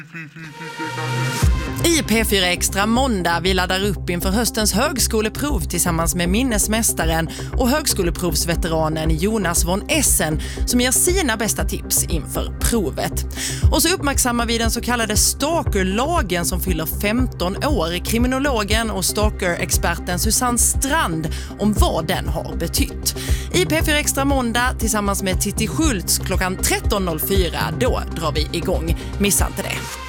I P4 Extra måndag vi laddar upp inför höstens högskoleprov tillsammans med minnesmästaren och högskoleprovsveteranen Jonas von Essen som ger sina bästa tips inför provet. Och så uppmärksammar vi den så kallade stalkerlagen som fyller 15 år. Kriminologen och stalker-experten Susanne Strand om vad den har betytt. I P4 Extra måndag tillsammans med Titti Schultz klockan 13.04, då drar vi igång. Missa inte det.